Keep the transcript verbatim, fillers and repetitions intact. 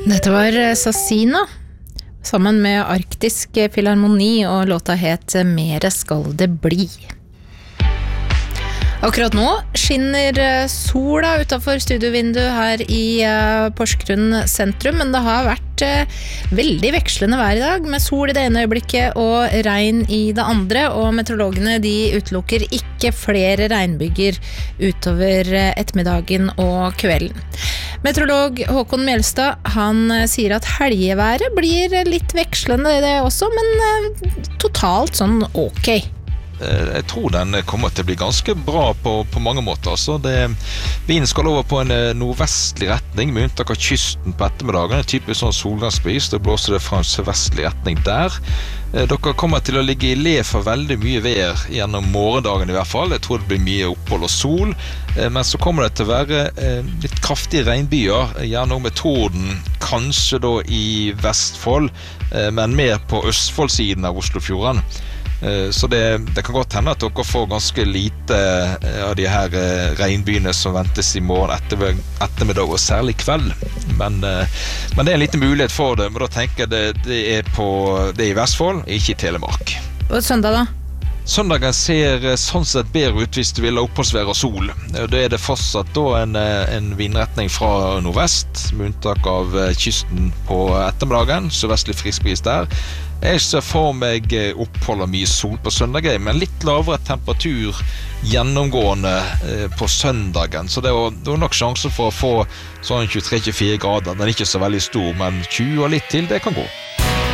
Dette var Sassina, sammen med Arktisk Filharmoni, og låta het Mere skal det bli. Akkurat nå skinner sola utenfor studiovinduet her i Porsgrunn sentrum, men det har vært veldig vekslende vær i dag, med sol i det ene øyeblikket og regn i det andre, og meteorologene de utelukker ikke flere regnbyger utover ettermiddagen og kvelden. Meteorolog Håkon Mjelstad, han sier at helgeværet blir litt vekslende det også, men totalt sånn ok. Jeg tror den kommer til å bli ganske bra på, på mange måter. Altså det, vinden skal over på en nordvestlig retning, med unntak av kysten på ettermiddagen. En typisk sånn solgangsbris, da blåser det fra en sørvestlig retning der. Dere kommer til å ligge i le for veldig mye vær gjennom morgendagen i hvert fall. Jeg tror det blir mye opphold og sol. Men så kommer det til å være litt kraftige regnbyer, gjerne med torden, kanskje da i Vestfold, men mer på Østfoldsiden av Oslofjorden. Så det, det kan godt hende at dere får ganske lite av de her regnbyene som ventes i morgen etter, ettermiddag og særlig kveld. Men, men det er en liten mulighet for det, men da tenker jeg det, det, er, på, det er i Vestfold, ikke i Telemark. Og søndag da? Søndagen ser sånn sett bedre ut hvis du vil ha oppholdsvær og sol. Da er det fortsatt da en, en vindretning fra nordvest, med unntak av kysten på ettermiddagen, så vestlig friskbris der. Jeg ser for meg opphold og mye sol på søndagen, men litt lavere temperatur gjennomgående på søndagen. Så det er, det er nok sjanse for å få sånn tjuetre til tjuefire grader. Den er ikke så veldig stor, men tjue og litt til, det kan gå.